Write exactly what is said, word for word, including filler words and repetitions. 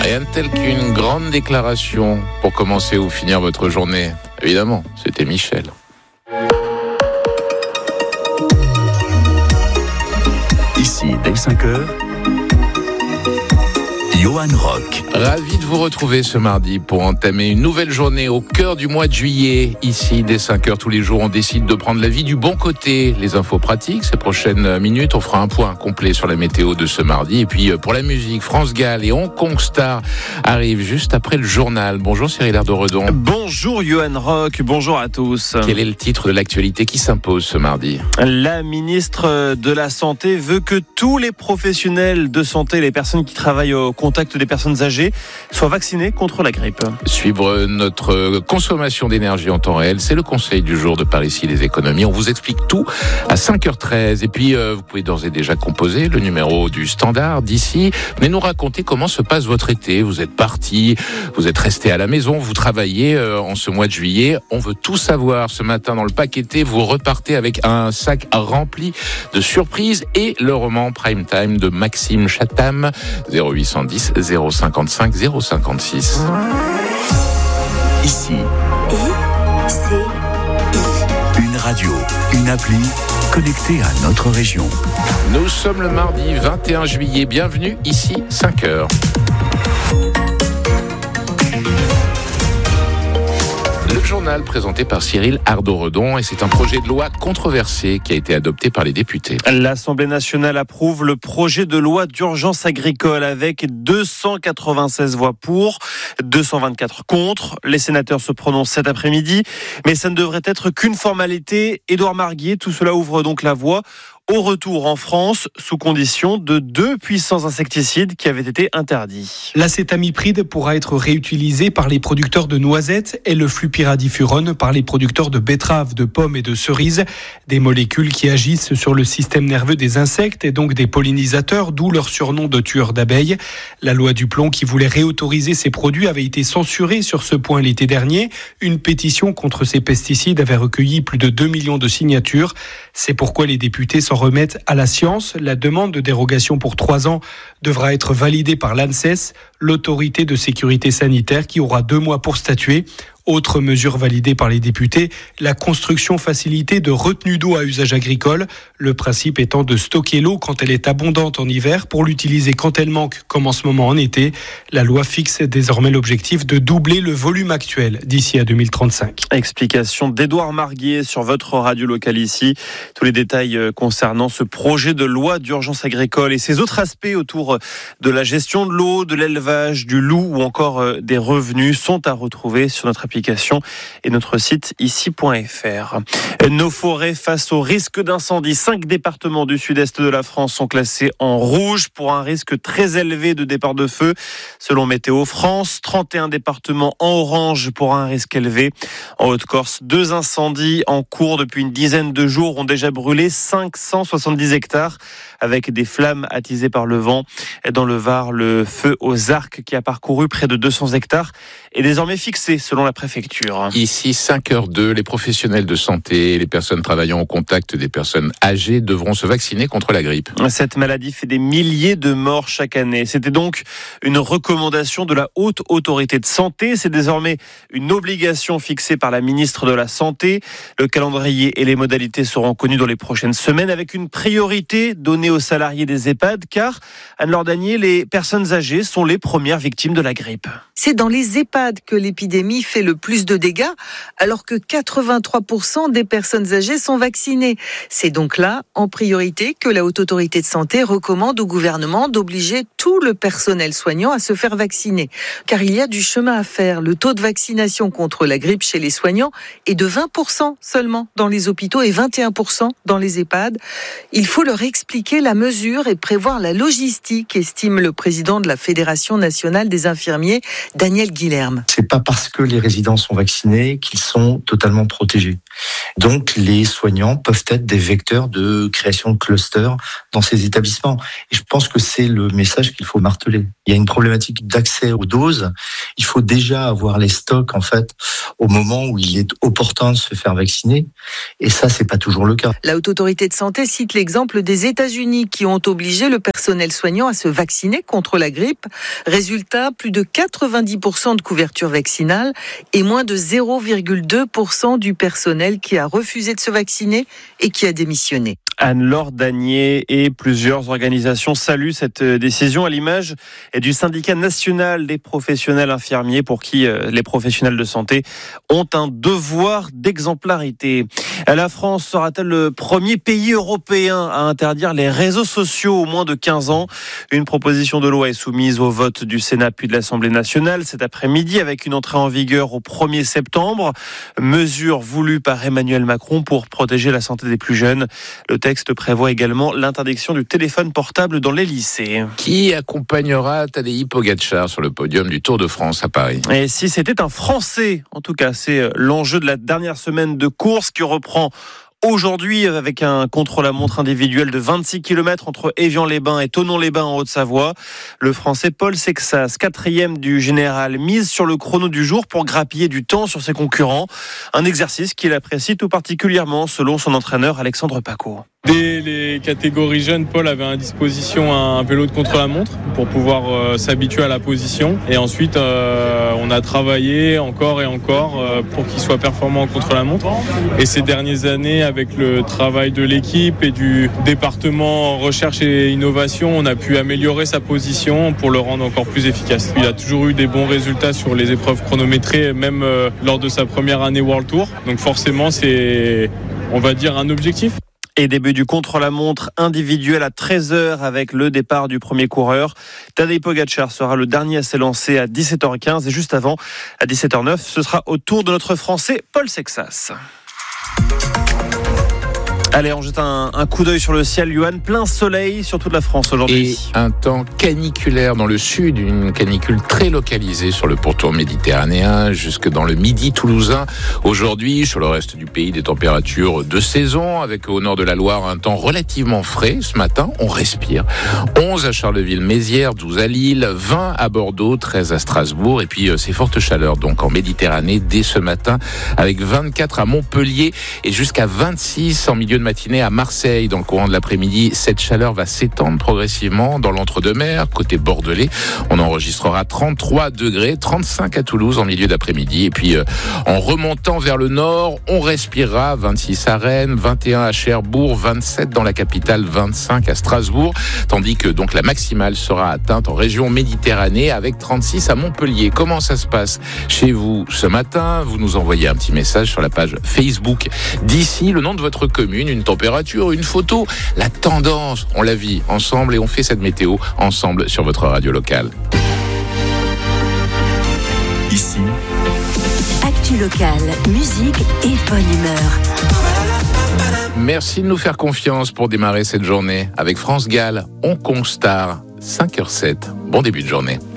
Rien de tel qu'une grande déclaration pour commencer ou finir votre journée. Évidemment, c'était Michel. Ici, dès cinq heures, Johan Rock. Ravi de vous retrouver ce mardi pour entamer une nouvelle journée au cœur du mois de juillet. Ici, dès cinq heures tous les jours, on décide de prendre la vie du bon côté. Les infos pratiques, ces prochaines minutes, on fera un point complet sur la météo de ce mardi. Et puis, pour la musique, France Gall et Hong Kong Star arrivent juste après le journal. Bonjour Cyril Erdoredon. Bonjour Johan Rock, bonjour à tous. Quel est le titre de l'actualité qui s'impose ce mardi ? La ministre de la Santé veut que tous les professionnels de santé, les personnes qui travaillent au contact des personnes âgées, soient vaccinés contre la grippe. Suivre notre consommation d'énergie en temps réel, c'est le conseil du jour de Par ici les économies. On vous explique tout à cinq heures treize. Et puis, euh, vous pouvez d'ores et déjà composer le numéro du standard d'ici. Venez nous raconter comment se passe votre été. Vous êtes parti, vous êtes resté à la maison, vous travaillez euh, en ce mois de juillet. On veut tout savoir. Ce matin, dans le pack été, vous repartez avec un sac rempli de surprises et le roman Prime Time de Maxime Chatham. zéro huit cent dix zéro cinquante-cinq zéro cinquante-six. Ici, I, C, I. une radio, une appli connectée à notre région. Nous sommes le mardi vingt et un juillet. Bienvenue ici, cinq heures. Le journal présenté par Cyril Erdoredon et c'est un projet de loi controversé qui a été adopté par les députés. L'Assemblée nationale approuve le projet de loi d'urgence agricole avec deux cent quatre-vingt-seize voix pour, deux cent vingt-quatre contre. Les sénateurs se prononcent cet après-midi, mais ça ne devrait être qu'une formalité. Édouard Marguier, tout cela ouvre donc la voie au retour en France, sous condition de deux puissants insecticides qui avaient été interdits. L'acétamipride pourra être réutilisé par les producteurs de noisettes et le flupyradifurone par les producteurs de betteraves, de pommes et de cerises. Des molécules qui agissent sur le système nerveux des insectes et donc des pollinisateurs, d'où leur surnom de tueurs d'abeilles. La loi du plomb qui voulait réautoriser ces produits avait été censurée sur ce point l'été dernier. Une pétition contre ces pesticides avait recueilli plus de deux millions de signatures. C'est pourquoi les députés s'en remettent à la science. La demande de dérogation pour trois ans devra être validée par l'ANSES, l'autorité de sécurité sanitaire, qui aura deux mois pour statuer. Autre mesure validée par les députés, la construction facilitée de retenues d'eau à usage agricole. Le principe étant de stocker l'eau quand elle est abondante en hiver pour l'utiliser quand elle manque, comme en ce moment en été. La loi fixe désormais l'objectif de doubler le volume actuel d'ici à deux mille trente-cinq. Explication d'Édouard Marguier sur votre radio locale ici. Tous les détails concernant ce projet de loi d'urgence agricole et ses autres aspects autour de la gestion de l'eau, de l'élevage, du loup ou encore des revenus sont à retrouver sur notre application et notre site ici point f r. Nos forêts face au risque d'incendie. Cinq départements du sud-est de la France sont classés en rouge pour un risque très élevé de départ de feu. Selon Météo France, trente et un départements en orange pour un risque élevé. En Haute-Corse, deux incendies en cours depuis une dizaine de jours ont déjà brûlé cinq cent soixante-dix hectares avec des flammes attisées par le vent. Dans le Var, le feu aux Arcs qui a parcouru près de deux cents hectares est désormais fixé selon la préfecture. Ici, cinq heures deux, les professionnels de santé et les personnes travaillant au contact des personnes âgées devront se vacciner contre la grippe. Cette maladie fait des milliers de morts chaque année. C'était donc une recommandation de la Haute Autorité de Santé. C'est désormais une obligation fixée par la ministre de la Santé. Le calendrier et les modalités seront connus dans les prochaines semaines avec une priorité donnée aux salariés des EHPAD car, Anne-Laure Danier, les personnes âgées sont les premières victimes de la grippe. C'est dans les EHPAD que l'épidémie fait le plus de dégâts, alors que quatre-vingt-trois pour cent des personnes âgées sont vaccinées. C'est donc là, en priorité, que la Haute Autorité de Santé recommande au gouvernement d'obliger tout le personnel soignant à se faire vacciner. Car il y a du chemin à faire. Le taux de vaccination contre la grippe chez les soignants est de vingt pour cent seulement dans les hôpitaux et vingt et un pour cent dans les EHPAD. Il faut leur expliquer la mesure et prévoir la logistique, estime le président de la Fédération nationale des infirmiers, Daniel Guilherme. C'est pas parce que les résidents sont vaccinés qu'ils sont totalement protégés. Donc, les soignants peuvent être des vecteurs de création de clusters dans ces établissements. Et je pense que c'est le message qu'il faut marteler. Il y a une problématique d'accès aux doses. Il faut déjà avoir les stocks, en fait, au moment où il est opportun de se faire vacciner. Et ça, c'est pas toujours le cas. La Haute Autorité de Santé cite l'exemple des États-Unis qui ont obligé le personnel soignant à se vacciner contre la grippe. Résultat, plus de quatre-vingt-dix pour cent de couverture vaccinale et moins de zéro virgule deux pour cent du personnel qui a refusé de se vacciner et qui a démissionné. Anne-Laure Danier et plusieurs organisations saluent cette décision à l'image du syndicat national des professionnels infirmiers pour qui les professionnels de santé ont un devoir d'exemplarité. La France sera-t-elle le premier pays européen à interdire les réseaux sociaux aux moins de quinze ans ? Une proposition de loi est soumise au vote du Sénat puis de l'Assemblée nationale cet après-midi avec une entrée en vigueur au premier septembre. Mesure voulue par Emmanuel Macron pour protéger la santé des plus jeunes. Le texte prévoit également l'interdiction du téléphone portable dans les lycées. Qui accompagnera Tadej Pogačar sur le podium du Tour de France à Paris ? Et si c'était un Français, en tout cas, c'est l'enjeu de la dernière semaine de course qui reprend aujourd'hui avec un contre-la-montre individuel de vingt-six kilomètres entre Évian-les-Bains et Thonon-les-Bains en Haute-Savoie. Le Français Paul Sexas, quatrième du général, mise sur le chrono du jour pour grappiller du temps sur ses concurrents. Un exercice qu'il apprécie tout particulièrement selon son entraîneur Alexandre Paco. Dès les catégories jeunes, Paul avait à disposition un vélo de contre-la-montre pour pouvoir euh, s'habituer à la position. Et ensuite, euh, on a travaillé encore et encore euh, pour qu'il soit performant en contre-la-montre. Et ces dernières années, avec le travail de l'équipe et du département recherche et innovation, on a pu améliorer sa position pour le rendre encore plus efficace. Il a toujours eu des bons résultats sur les épreuves chronométrées, même euh, lors de sa première année World Tour. Donc forcément, c'est, on va dire, un objectif. Et début du contre-la-montre individuel à treize heures avec le départ du premier coureur. Tadej Pogačar sera le dernier à s'élancer à dix-sept heures quinze et juste avant, à dix-sept heures neuf, ce sera au tour de notre Français Paul Sexas. Allez, on jette un, un coup d'œil sur le ciel, Yoann. Plein soleil sur toute la France aujourd'hui. Et un temps caniculaire dans le sud, une canicule très localisée sur le pourtour méditerranéen, jusque dans le midi toulousain. Aujourd'hui, sur le reste du pays, des températures de saison, avec au nord de la Loire un temps relativement frais. Ce matin, on respire. onze à Charleville-Mézières, douze à Lille, vingt à Bordeaux, treize à Strasbourg. Et puis, ces fortes chaleurs, donc en Méditerranée, dès ce matin, avec vingt-quatre à Montpellier et jusqu'à vingt-six en milieu de matinée à Marseille. Dans le courant de l'après-midi, cette chaleur va s'étendre progressivement dans l'entre-deux-mer, côté bordelais. On enregistrera trente-trois degrés, trente-cinq à Toulouse en milieu d'après-midi. Et puis, euh, en remontant vers le nord, on respirera vingt-six à Rennes, vingt et un à Cherbourg, vingt-sept dans la capitale, vingt-cinq à Strasbourg. Tandis que donc la maximale sera atteinte en région Méditerranée avec trente-six à Montpellier. Comment ça se passe chez vous ce matin ? Vous nous envoyez un petit message sur la page Facebook d'ici, le nom de votre commune, une température, une photo, la tendance. On la vit ensemble et on fait cette météo ensemble sur votre radio locale. Ici, Actu locale, musique et bonne humeur. Merci de nous faire confiance pour démarrer cette journée avec France Gall, On Constar, cinq heures sept. Bon début de journée.